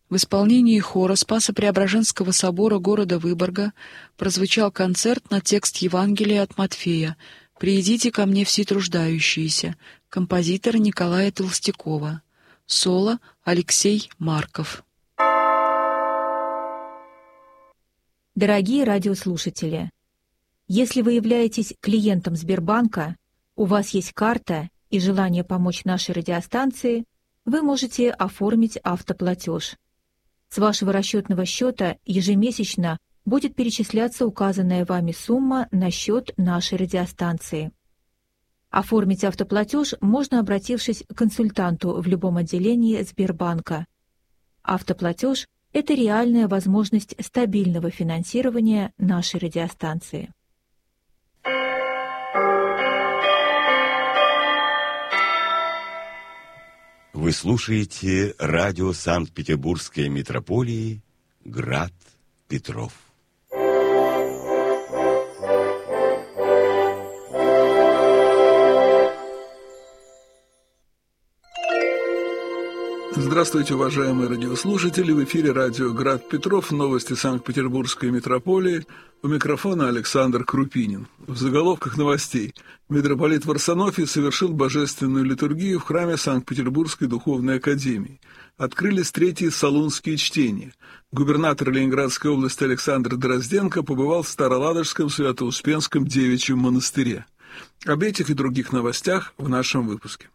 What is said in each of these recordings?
В исполнении хора Спасо-Преображенского собора города Выборга прозвучал концерт на текст Евангелия от Матфея «Приидите ко мне все труждающиеся», композитор Николая Толстякова, соло Алексей Марков. Дорогие радиослушатели, если вы являетесь клиентом Сбербанка, у вас есть карта и желание помочь нашей радиостанции, вы можете оформить автоплатеж. С вашего расчетного счета ежемесячно будет перечисляться указанная вами сумма на счет нашей радиостанции. Оформить автоплатеж можно, обратившись к консультанту в любом отделении Сбербанка. Автоплатеж – это реальная возможность стабильного финансирования нашей радиостанции. Вы слушаете радио Санкт-Петербургской митрополии «Град Петров». Здравствуйте, уважаемые радиослушатели! В эфире радио «Град Петров», новости Санкт-Петербургской митрополии. У микрофона Александр Крупинин. В заголовках новостей. Митрополит Варсонофий совершил божественную литургию в храме Санкт-Петербургской духовной академии. Открылись третьи салунские чтения. Губернатор Ленинградской области Александр Дрозденко побывал в Староладожском Свято-Успенском девичьем монастыре. Об этих и других новостях в нашем выпуске.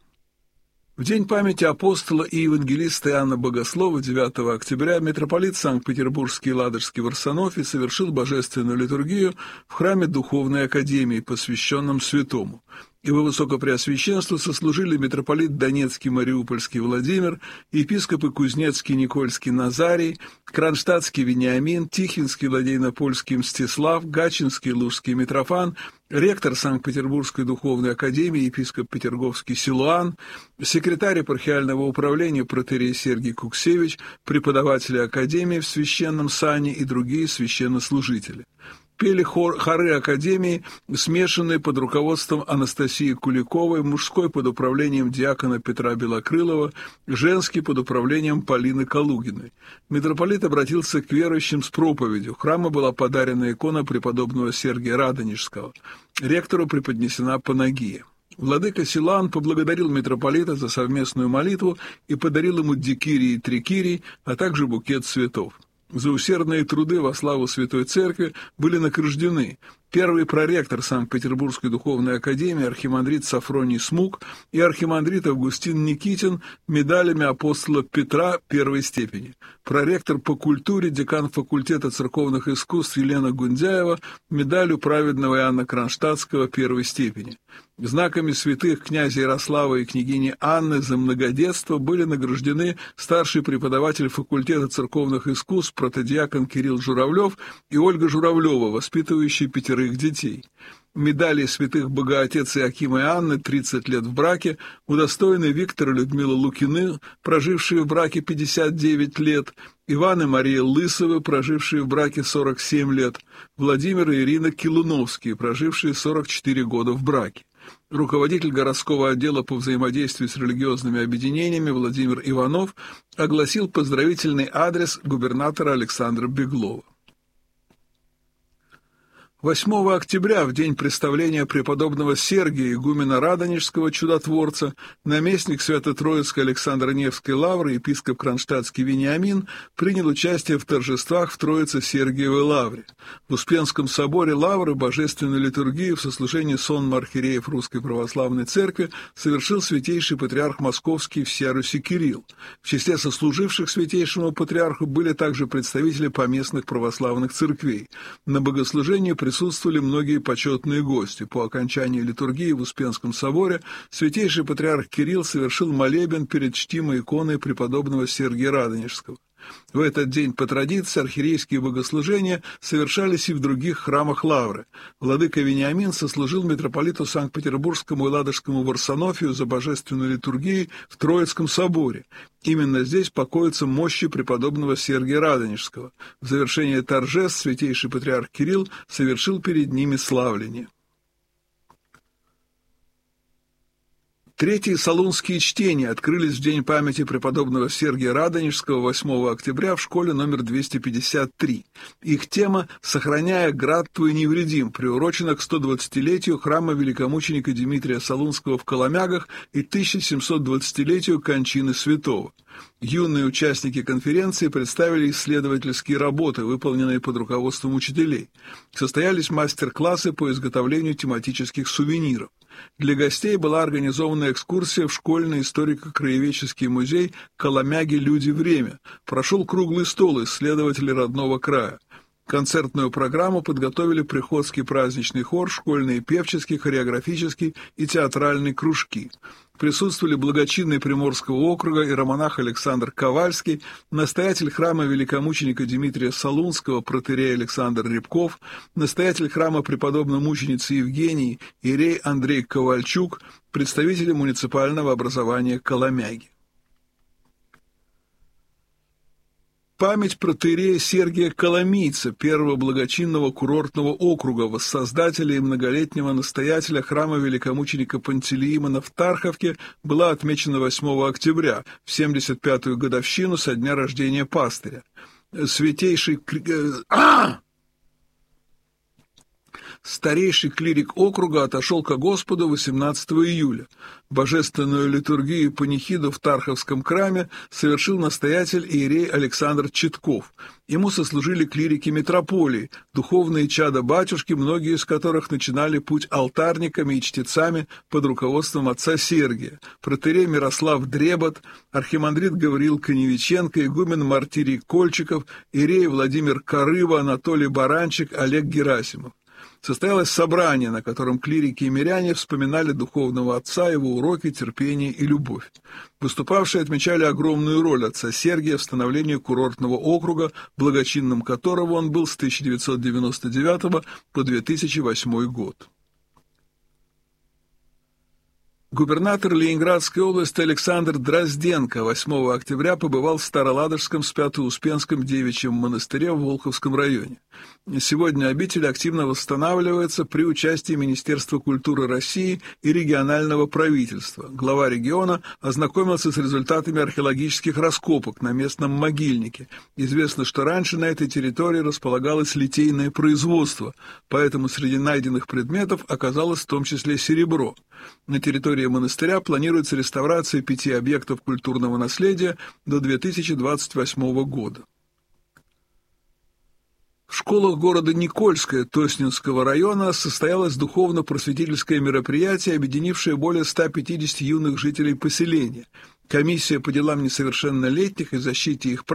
В день памяти апостола и евангелиста Иоанна Богослова 9 октября митрополит Санкт-Петербургский и Ладожский Варсонофий совершил божественную литургию в храме Духовной Академии, посвященном святому. Его высокопреосвященству сослужили митрополит Донецкий, Мариупольский Владимир, епископы Кузнецкий, Никольский Назарий, Кронштадтский Вениамин, Тихвинский, Ладейно-Польский Мстислав, Гатчинский, Лужский Митрофан, ректор Санкт-Петербургской духовной академии, епископ Петерговский Силуан, секретарь епархиального управления протоиерей Сергий Куксевич, преподаватели академии в священном сане и другие священнослужители. Пели хоры Академии, смешанные под руководством Анастасии Куликовой, мужской под управлением диакона Петра Белокрылова, женский под управлением Полины Калугиной. Митрополит обратился к верующим с проповедью. Храму была подарена икона преподобного Сергия Радонежского. Ректору преподнесена панагия. Владыка Силуан поблагодарил митрополита за совместную молитву и подарил ему дикирий и трикирий, а также букет цветов. За усердные труды во славу Святой Церкви были награждены первый проректор Санкт-Петербургской духовной академии архимандрит Сафроний Смук и архимандрит Августин Никитин медалями апостола Петра первой степени, проректор по культуре, декан факультета церковных искусств Елена Гундяева медалью праведного Иоанна Кронштадтского первой степени. Знаками святых князя Ярослава и княгини Анны за многодетство были награждены старший преподаватель факультета церковных искусств протодиакон Кирилл Журавлев и Ольга Журавлева, воспитывающие 5 детей. Медали святых Богоотец Иоакима и Анны, 30 лет в браке, удостоены Виктор и Людмила Лукины, прожившие в браке 59 лет, Иван и Мария Лысовы, прожившие в браке 47 лет, Владимир и Ирина Килуновские, прожившие 44 года в браке. Руководитель городского отдела по взаимодействию с религиозными объединениями Владимир Иванов огласил поздравительный адрес губернатора Александра Беглова. 8 октября, в день представления преподобного Сергия, игумена Радонежского чудотворца, наместник Свято-Троицкой Александро-Невской лавры, епископ Кронштадтский Вениамин, принял участие в торжествах в Троице-Сергиевой лавре. В Успенском соборе лавры божественную литургию в сослужении сонма архиереев Русской Православной Церкви совершил святейший патриарх Московский всея Руси Кирилл. В числе сослуживших святейшему патриарху были также представители поместных православных церквей. На богослужении присутствовали многие почетные гости. По окончании литургии в Успенском соборе святейший патриарх Кирилл совершил молебен перед чтимой иконой преподобного Сергия Радонежского. В этот день по традиции архиерейские богослужения совершались и в других храмах лавры. Владыка Вениамин сослужил митрополиту Санкт-Петербургскому и Ладожскому Варсонофию за божественную литургию в Троицком соборе. Именно здесь покоятся мощи преподобного Сергия Радонежского. В завершение торжеств святейший патриарх Кирилл совершил перед ними славление. Третьи салунские чтения открылись в день памяти преподобного Сергия Радонежского 8 октября в школе номер 253. Их тема «Сохраняя град твой невредим» приурочена к 120-летию храма великомученика Дмитрия Солунского в Коломягах и 1720-летию кончины святого. Юные участники конференции представили исследовательские работы, выполненные под руководством учителей. Состоялись мастер-классы по изготовлению тематических сувениров. Для гостей была организована экскурсия в школьный историко-краеведческий музей «Коломяги. Люди. Время». Прошел круглый стол исследователей родного края. Концертную программу подготовили приходский праздничный хор, школьные певческий, хореографический и театральные кружки. Присутствовали благочинный Приморского округа иеромонах Александр Ковальский, настоятель храма великомученика Дмитрия Солунского протоиерей Александр Рябков, настоятель храма преподобной мученицы Евгении иерей Андрей Ковальчук, представители муниципального образования Коломяги. Память протоиерея Сергия Коломийца, первого благочинного курортного округа, воссоздателя и многолетнего настоятеля храма великомученика Пантелеимона в Тарховке, была отмечена 8 октября, в 75-ю годовщину со дня рождения пастыря. Старейший клирик округа отошел ко Господу 18 июля. Божественную литургию и панихиду в Тарховском храме совершил настоятель иерей Александр Читков. Ему сослужили клирики митрополии, духовные чада батюшки, многие из которых начинали путь алтарниками и чтецами под руководством отца Сергия, протоиерей Мирослав Дребот, архимандрит Гавриил Коневиченко, игумен Мартирий Кольчиков, иерей Владимир Карыва, Анатолий Баранчик, Олег Герасимов. Состоялось собрание, на котором клирики и миряне вспоминали духовного отца, его уроки, терпение и любовь. Выступавшие отмечали огромную роль отца Сергия в становлении курортного округа, благочинным которого он был с 1999 по 2008 год. Губернатор Ленинградской области Александр Дрозденко 8 октября побывал в Староладожском Свято-Успенском девичьем монастыре в Волховском районе. Сегодня обитель активно восстанавливается при участии Министерства культуры России и регионального правительства. Глава региона ознакомился с результатами археологических раскопок на местном могильнике. Известно, что раньше на этой территории располагалось литейное производство, поэтому среди найденных предметов оказалось в том числе серебро. На территории монастыря планируется реставрация 5 объектов культурного наследия до 2028 года. В школах города Никольское Тоснинского района состоялось духовно-просветительское мероприятие, объединившее более 150 юных жителей поселения. Комиссия по делам несовершеннолетних и защите их прав